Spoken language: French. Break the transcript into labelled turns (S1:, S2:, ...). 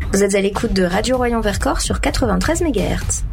S1: Vous êtes à l'écoute de Radio Royan Vercors sur 93 MHz.